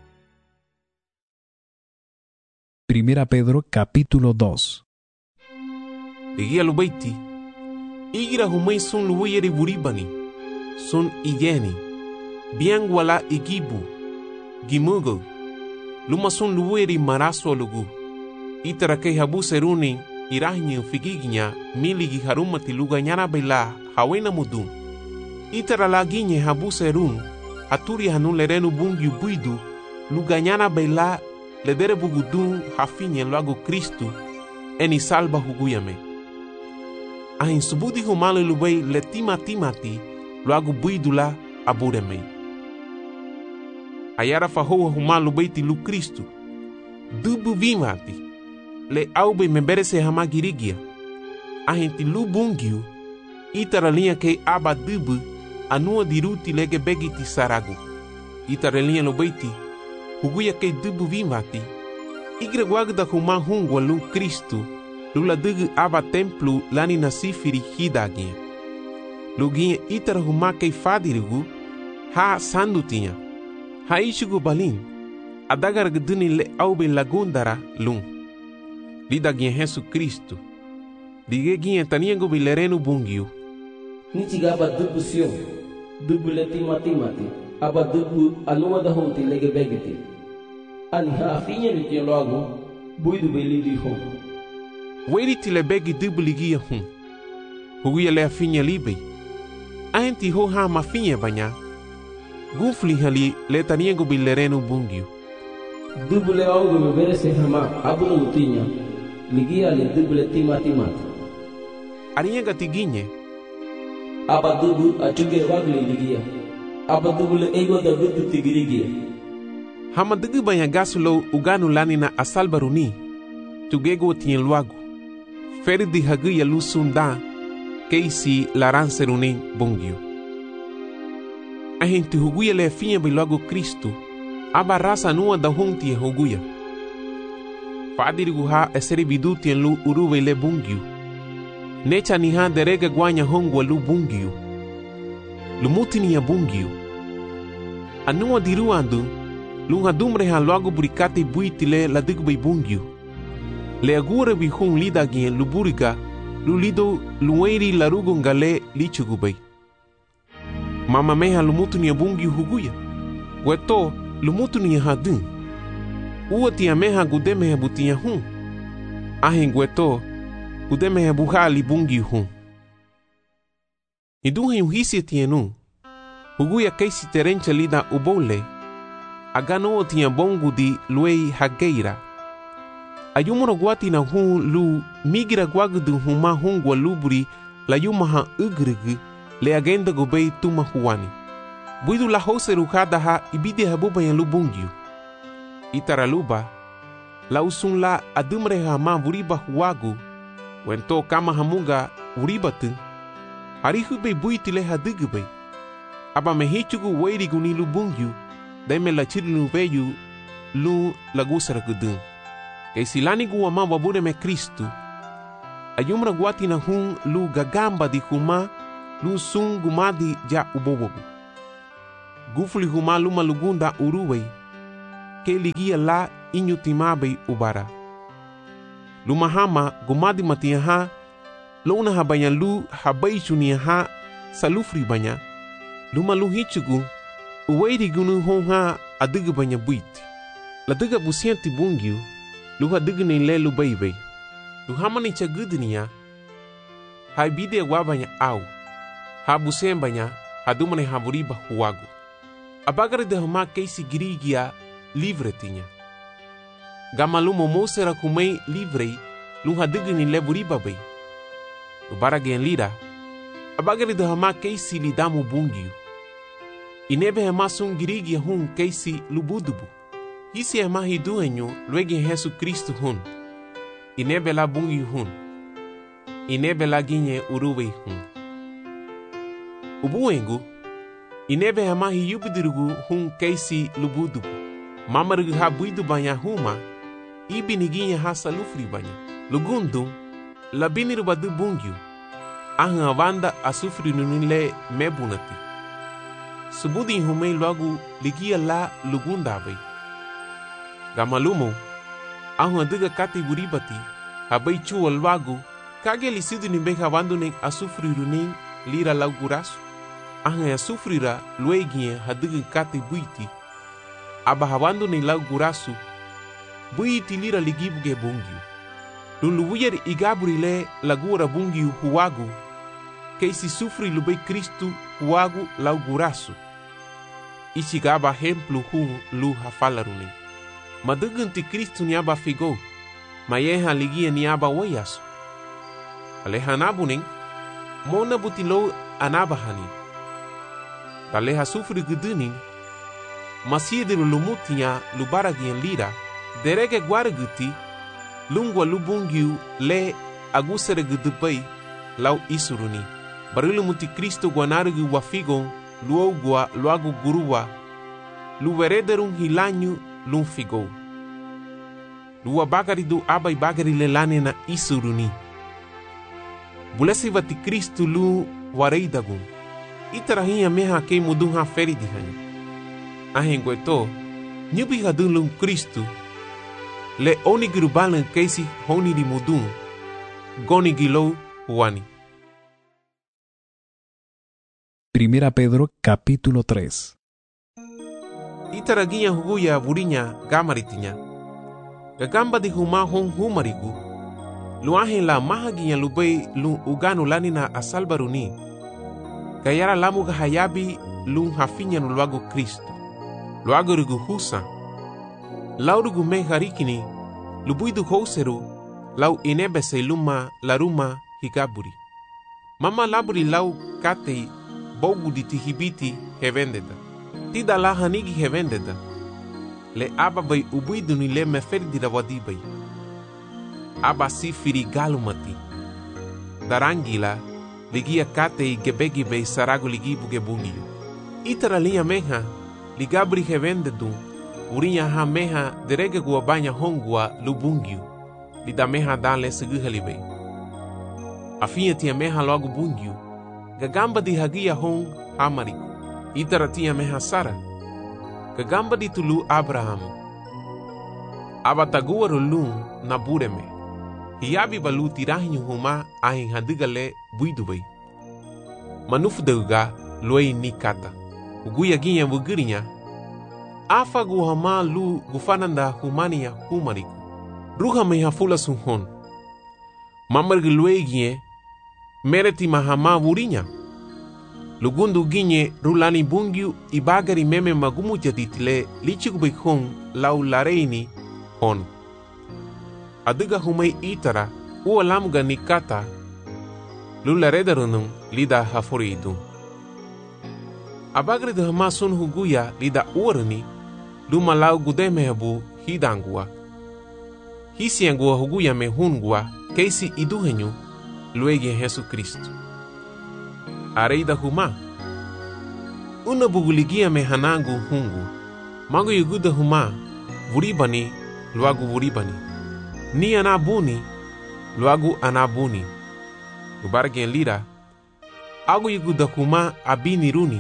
Primera Pedro capítulo dos. Ligia lubeiti igira humei sun luweyeri buribani sun igeni bien wala igibu gimugo luma sun luweyeri maraso lugu itara kei habu seruni irahinye figiginya miligi harumati luganyana bela hawena mudun itara laginye habu serun haturi hanun lerenu bungi buidu luganyana bela ledere bugudun hafinye lago Kristu eni salba huguyame. Ahin subudi humalo lubei le timatimati lago buidula abureme. Ayara fahoa humalo beiti lu Kristu dubu vimati le aube memberese hama girigia. Ahin ti lu bungiu itara linha kei aba dubu anua diruti lege begiti saragu. Itara linha lubeiti huguya kei dubu vimati igre guagda huma hungwa lu Kristu lula dugu aba templu lani nasifiri hidagia. Luginha itara huma kei fadirigu ha sandutinha ha ishugu balin adagar gduni le aube lagundara lung. Lidagia Yesu Kristu digeginha taniengo bilerenu bungiu. Nichiga aba dubu sio dubu le timatimati aba dubu anua da honti lege begiti. Ani ha afinha ni tien logo buidu belidi hon. Weri tile begi dubu ligia hun. Huguia le afinha libe. Aenti ho ha mafinha banya. Gufli hali le taniengo bilerenu bungiu. Dubu le augo me verese hama abuno mutinya. Ligia le dubu le timatimati. Arienga tiginye. Aba dubu achuge wagli ligia. Aba dubu le ego da vitu tigirigia. Hama dugu banya gasulo uganu lani na asalbaruni. Tugego tien luagu. Feri di hagu ya lusunda. Keisi laranseruni bungiu. Ahin tu huguya le finha bilogo Kristu. Aba rasa nua da honti e huguya. Fadirigu ha eseri bidu tien lu uruwe le bungiu. Necha ni ha derega guanya hongwa lu bungiu. Lumutini ya bungiu. Anua diruandu. Lunga dumre ha logo burikate buitile la digbe bungiu. Le agura bi hun lidagien luburiga lu lido lueri larugo ngale lichugubei. Mama meha lumutuni ya bungiu huguya. Weto lumutuni ya hadun. Uati ya meha gudeme ya butia hun. Ahin weto gudeme ya buhali bungiu hun. Idunha yuhisi tienu. Huguya keisi terencha lida ubole. Agano tinha bongo di luei hageira. Ayumoro guati na hun lu migira guagu du huma hungwa luburi la yuma ha ugrigi le agenda gobei tuma huani. Buidu la hose ruhada ha ibide habuba yan lubungiu. Itara luba la usun la adumre ha ma vuriba huagu wento kama hamunga vuribatu. Harihu be buitile hadugube. Aba mehichugu weiri guni lubungiu. Deme la chirilu veyu lu lagusara gudun. Kay silani guwa ma wabure me Kristu. Ayumra guati na hun lu gagamba di huma lu sung gumadi ja ubobogu. Gufli huma luma lugunda uruwei, ke ligia la inyu timabei ubara. Luma hama gumadi matia ha, luna habayan lu habai chunia ha salufri banya. Luma lu hichugu, uweiri gunu honga adiga banya buiti. La diga busianti bungiu, lu hadiga ni le lu baibei. Lu hamani chagudnia, hai bide wabanya au. Ha busem banya, hadumane haburiba huagu. Abagare de hama keisi girigia livre tinha. Gama lumo mosera kumei livrei, lu hadiga ni le buriba bei. Lu baragen lira, abagare de hama keisi lidamu bungiu. Inebe hama sun girigia hun keisi lubudubu. Hisi hama hiduenyo luege Yesu Kristo hun. Inebe la bungi hun. Inebe la ginye uruwe hun. Ubuengu, inebe hama hiyubidirugu hun keisi lubudubu. Mamarigu ha buidu banya huma, ibi niginye ha salufri banya. Lugundu, la biniru badu bungiu. Ahang avanda asufri nunile mebunati. Subudi humei logu ligia la lugundabai. Gamalumo, ahun adiga kati buribati, habai chuo lwagu, kage lisidu nimbe hawanduning asufriruning lira laugurasu. Ahun asufrira luegie hadiga kati buiti, aba hawanduning laugurasu, buiti lira ligibuge bungiu. Luluwyer igaburile lagura bungiu huwagu, keisi sufri lubei Kristu huwagu laugurasu. Ichigaba hemplu hun lu hafalaruning. Madugunti Kristu niaba figo, mayeha ligia niaba wayasu. Aleha nabuning, mona butilo anabahani. Taleha sufri guduning, masiediru lumutinya lubaragian lira, derege guaraguti, lungwa lubungiu le agusere gudubai lau isuruni. Barilumuti Kristu guanarugu wafigon, luogua luagu guruwa, luwerederung hilanyu lum figo. Lua bagari du abai bagari lelane na isuruni. Bulesi vati Kristu lu wareidagun. Itarahinha meha kei mudun ha feri dihani. Ahengueto, nyubi hadun lum Kristu. Le onigiru balan keisi honi di mudun. Goni gilo huani. Primera Pedro capítulo tres. Itaraginya huguya burinya gamaritinya. Gagamba di huma hon humarigu. Luahin la mahaginya lubei lu uganu lanina asalbaruni. Gayara lamu gahayabi lu hafinya nuluagu Kristo. Luagu rigu husa. Laurugu me harikini. Lubuidu houseru. Lau inebese luma laruma higaburi. Mama laburi lau katei bogu di tihibiti hevendeda. Tida la hanigi hevendeda. Le aba bai ubuidu ni le meferdi da wadibai. Aba si firi galumati. Darangila ligia kate gebegi bei sarago ligibu gebungiu. Itara linha meha ligabri hevendedu. Urinya ha meha derege guabanya hongua lubungiu. Lida meha dale seguhalibei. Afinha tia meha logo bungiu. Gagamba di hagia hong hamariku. Itara tia meha Sara. Gagamba di tulu Abraham. Abatagua rolun na bureme. Hiabi balu tirahinyu huma ahin hadigale buidubei. Manufdeuga luei nikata. Uguya ginha bugirinya. Afa guhama lu gufananda humania humariku. Ruha meha fula sunhon. Mamargi luei ginhe. Mereti mahama burinya. Lugundu ginye rulani bungiu ibagari meme magumu jaditile lichigubei hon lau lareini hon. Adiga humei itara ua lamga nikata lularedarunum lida haforidu. Abagri de hama sun huguya lida uarni luma lau gudemehabu hidangua. Hisiangua huguya me hungua keisi iduhenyu luege Yesu Kristo. Areida huma. Una buguligia me hanangu hungu. Mago yuguda huma. Vuribani, luagu vuribani. Ni anabuni, luagu anabuni. Ubargen lira. agu yugu da huma abini runi.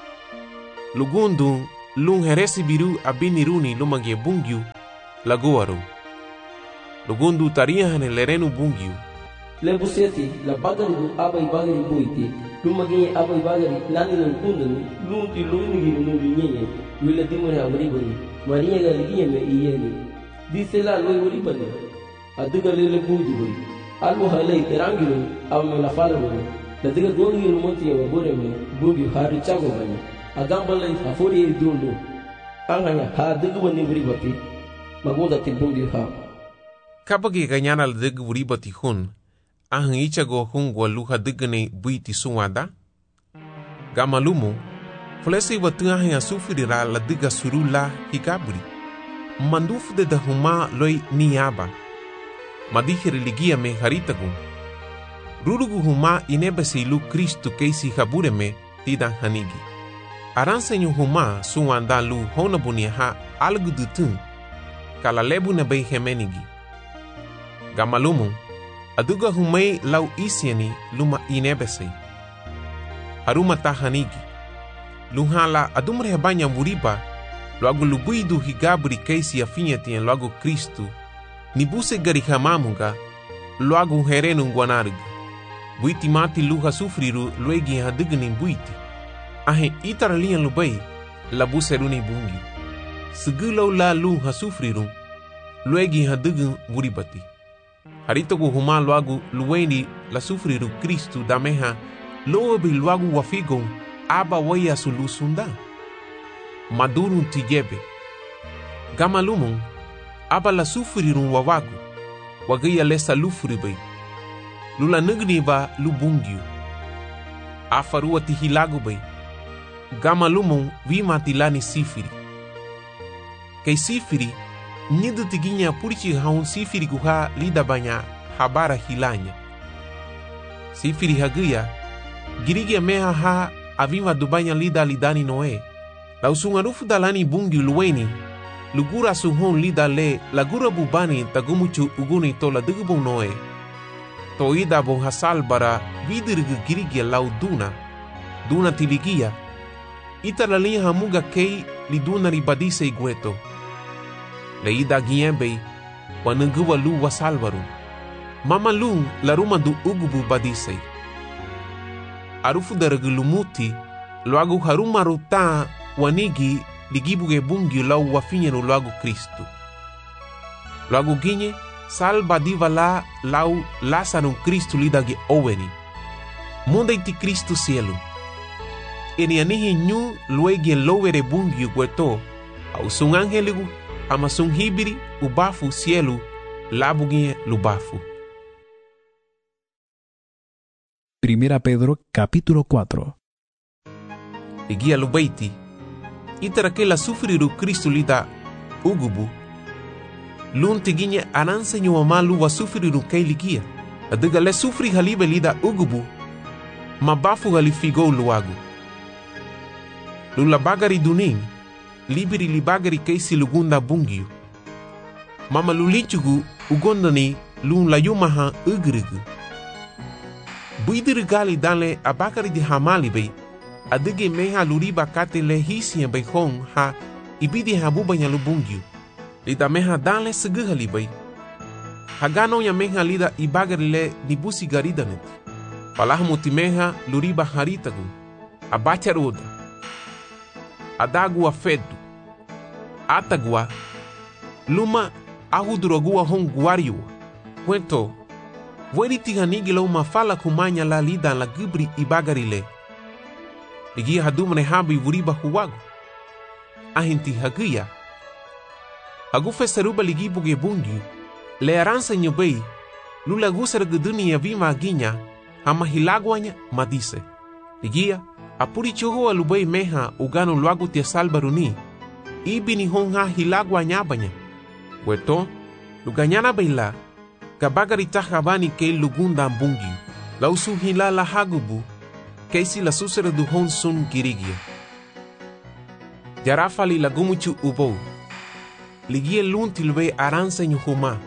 Lugundu lung heresi biru abini runi lumagie bungyu laguaru. Lugundu taria hane lerenu bungyu. Lebu seti la bagari du abai bagari buiti. Lumagi abai bagari lani nun kundanu lunti luni giru nuri nyenye. Wila dimure amaribani. Maria galigia me iyeni. Dice la loi uribani. Aduga lele buju bari. Almu halai terangiru amme la fala bari. Ladiga gongi rumonti ya wabore me bungyu hari chago bani. Agambala afori idundu. Anganya ha duga bani uribati. Magoda ti bungyu ha. Kapagi kanyana ladiga uribati hun. Ahang ichago hungwa luha digane buiti suwada. Gamalumu, fulesi watu ahang asufirira la diga surula hikaburi. Mandufu de da huma loi niyaba. Madihi religia me haritagun. Rurugu huma inebesi lu Kristu keisi habure me tidan hanigi. Aransenyu huma suwanda lu honabunia ha algudutun. Kala lebu na bei hemenigi. Gamalumu, aduga humay lau isiani luma inebesei. Haruma tahanigi. Luhala adumre banya muriba, loago lubuidu higabri keisi afinyatien loago Kristu, nibuse garihamamunga, loago herenu guanarg. Buiti mati luha sufriru luegi hadigni buiti. Ahe itaralian lubay, labuseruni bungi. Segulau la luha sufriru, luegi hadign muribati. Haritogu huma luagu luweni la sufriru Kristu dameha lobi luagu wafigo aba waya sulusunda. Maduru tijebe. Gamalumun aba la sufriru wawagu wagaya lesa lufribe. Lula nugni ba lubungyu. Afarua tihilagu bay. Gamalumun vima tilani sifiri. Kay sifiri nidu tiginya purichi haun sifiri guha lida banya habara hilanya. Sifiri haguya girigia meha ha avima dubanya lida lidani noe. La usungarufu dalani bungi luweni lugura suhon lida le lagura bubani tagumuchu uguni tola digubung noe. Toida bon hasal bara vidirgu girigia lau duna duna tiligia italali hamuga kei liduna ribadise igueto. Leida giembe wanunguwa lu wasalvaru. Mama lu la ruma du ugubu badisei. Arufu daragulumuti loagu haruma ruta wanigi ligibuge bungi lau wafinyenu loagu Kristu. Loagu ginye salba diva la lau lasarun Kristu lidagi oweni. Munda iti Kristu cielo. Eni anihi nyu luegi lowere bungi gueto au sung angeligu ama sung hibiri ubafu cielo labugie lubafu. Primera Pedro capítulo cuatro. Ligia lubaiti itara que la sufriru Kristu lida ugubu lun tiginya ananse nyuama luwa sufriru kei ligia adiga le sufri halibe lida ugubu mabafu halifigo luagu lula bagari duning libiri libagari keisi lugunda bungiu mama lulichugu ugondani lun la yumaha ugrigu buidiri gali dale abakari di hamali bei adige meha luriba kate le hisia bei hong ha ibidi habuba nya lubungiu lida meha dale seguhali bei hagano ya meha lida ibagari le nibusi garidanet palahmu timeha luriba haritagu abacharuda adagua fedu atagua luma ahudurogua hong guariu wento Weri tihanigi lau mafala kumanya la lida la gibri ibagari le. Ligi hadumane habi wuriba huwagu. Ahinti haguya. Hagufe saruba ligi buge bungi. Le aransa nyobei. Lula gusara guduni ya vima aginya. Hama hilagwanya madise. Ligia apuri chogo alubei meha ugano luagu tia salbaruni. Ibi ni honga hilagwanya banya. Weto luganyana beila. Kabagari tahabani kei lugunda bungi. Lausu hila la hagubu. Keisi la susere du hon sun girigia. Jarafali la gumuchu ubou. Ligie lunti lwe aranse nyuhuma.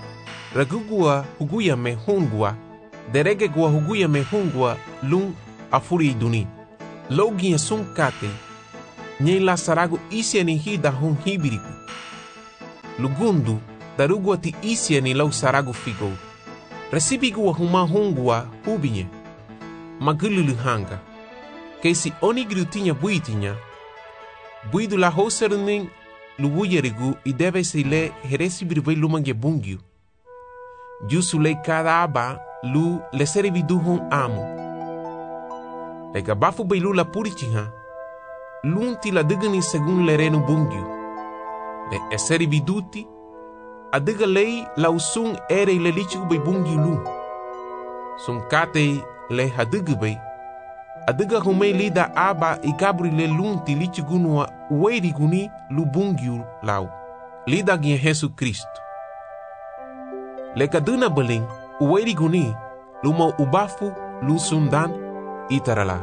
Ragugua huguya me hungua. Derege gua huguya me hungua lun afuri iduni. Logi sun kate, nye la saragu isi ni hida hun hibiriku. Lugundu, darugua ti isi ni lau saragu figo. Resibigu wa huma hungua hubinye. Magululu hanga. Kesi oni grutinya buitinya. Buidu la hoseruning luwuyerigu i deve se le heresibirvei lumange bungiu. Jusu le cada aba lu le serividu hon amu. Le gabafu beilu la purichiha. Lunti la digani segun le renu bungiu. Le eserividuti. Adiga lei la usun ere le lichigu bei bungiu lu. Sun kate le hadigu bei. Adiga humei lida aba i kabri le lunti lichigu nua ueri guni lu bungiu lau. Lida gien Jesu Kristo. Le kaduna beling ueri guni luma ubafu lu sundan itarala.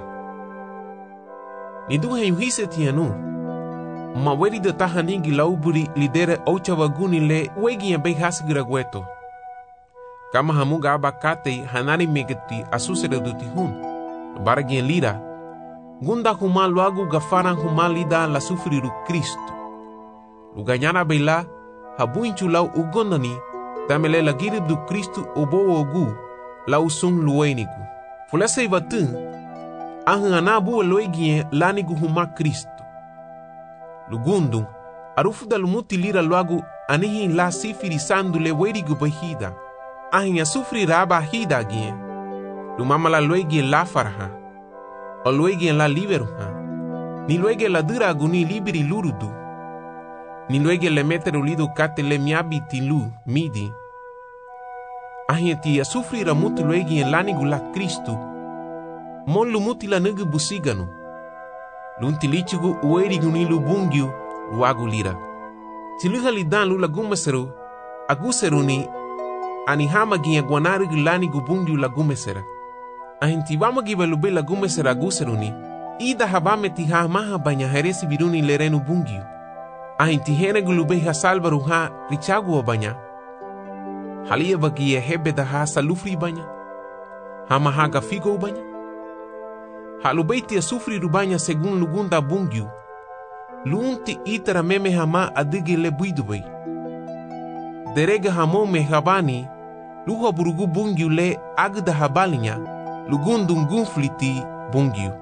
Nidu hen hise tianu. Ma weri de tahaningi lauburi lidere ocha waguni le wegi en bei hasigira gueto. Kama hamuga abakate hanari megeti asusere duti hun. Baragien lida. Gunda huma luagu gafaran huma lida la sufriru Kristo. Luganyana beila habuinchu lau ugondani tamele la girib du Kristo obo ogu lau sun luenigu. Fulese ivatun ahanabu loegien lanigu huma Kristo. Lugundum arufu da lumuti lira luagu anihi la sifiri sandu le werigu bahida. Ahin sufri raba hida gien. Lumama la luegien la farha. O luegien la liberuha. Ni luege la dura aguni liberi lurudu. Ni luege le meteru lidu kate le miabi tilu midi. Ahin ti sufri ramutu luegien lanigu la Kristu. Mon lumuti la nugu busiganu. Luntilichigu uerigu ni lubungiu luagu lira. Tiluha lidan lula gumeseru aguseru ni anihama gia guanarigu lanigu bungiu la gumesera. Ahintibama giba lube la gumesera aguseru ni ida habame tiha maha banya heresi biruni lerenu bungiu. Ahintihene gulube ha salvaru ha richagu o banya. Halia bagie hebe da ha salufri banya. Hama haga figo banya. Halubeiti a sufri rubanya segun lugunda bungiu. Lunti itara meme hama adigi le buidubei. Derega hamo me habani. Luha burugu bungiu le agda habalinya. Lugundum gunfliti bungiu.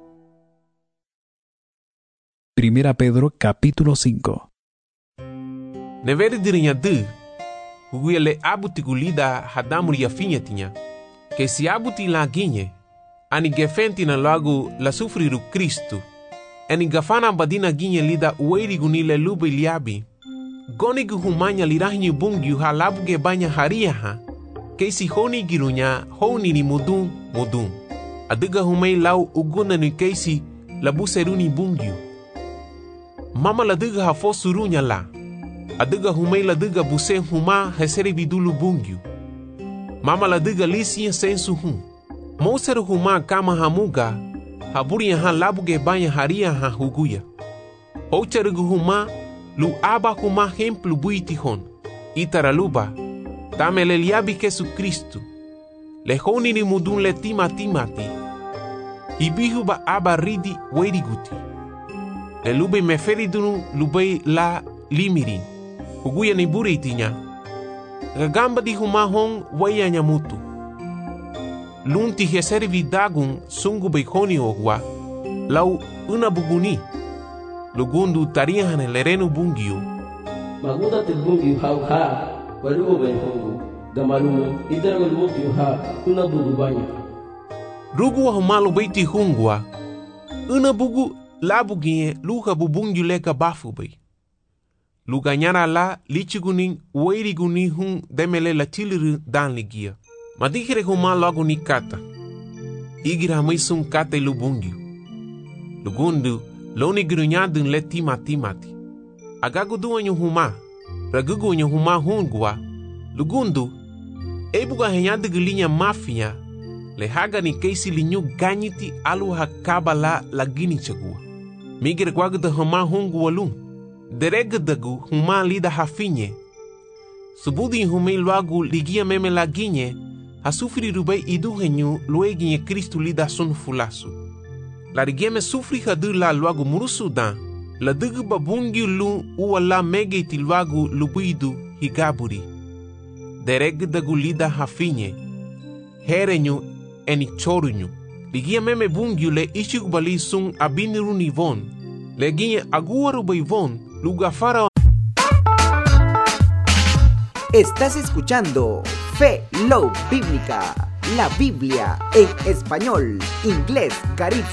Primera Pedro capítulo cinco. Neveri dirinya de. Huguia le abuti gulida hadamuri ya finya tinya. Que si abuti la ginye. Ani gefenti na lagu la sufriru Kristu. Ani gafana badina ginye lida ueri gunile lube liabi. Gonigu humanya lirahinyu bungiu ha labuge banya haria ha. Keisi honi girunya honi ni mudun mudun. Adiga humei lau uguna ni keisi labuseruni bungiu. Mama ladiga ha fosurunya la. Adiga humei ladiga buse huma heseri bidulu bungiu. Mama ladiga lisi sensu hum. Moseru huma kama hamuga, haburi ha labuge banya haria ha huguya. Hocherugu huma, lu aba huma hemplu buiti hon. Itaraluba, tamele liabi Jesu Kristu. Le honi ni mudun le tima timati. Hibihu ba aba ridi weriguti. Le lube meferidunu lube la limirin. Huguya ni buri itinya. Gagamba di huma hon waya nyamutu. Lunti heseri vidagun sungu beikoni ogwa, lau una buguni. Lugundu tarihan lerenu bungiu. Maguda te bungiu hau ha, walugo ben hongu, gamalumu idaragol bungiu ha, una bugu banya. Rugu wa humalu beiti hungwa, una bugu labugie luha bubungiu leka bafu bei. Luganyara la lichiguning weiriguni hun demele la tiliru dan ligia. Madikere huma logo ni kata. Igira maisun kata lubungiu. Lugundu loni grunyadun le tima timati. Agagudu anyu huma. Ragugu anyu huma hungwa. Lugundu ebuga henyadu gulinya mafia. Le haga ni keisi linyu ganyiti alu hakaba la lagini chagua. Migire gwagudu huma hungwa lung. Deregadagu huma lida hafinye. Subudi humei loagu ligia meme laginye. ha sufrido bem idu henyu luegi e Cristo lida sun fulasu. La rigieme sufri hadu la luagu murusu dan, la dugu babungi lu uwala mege tilwagu lubuidu higaburi. Dereg dagu lida hafinye, herenyu eni chorunyu. Ligia meme bungiu le ishugubali sun abiniru nivon, le guinye aguaru baivon, lugafara. Estás escuchando Fe Love Bíblica, la Biblia en español, inglés, caribe.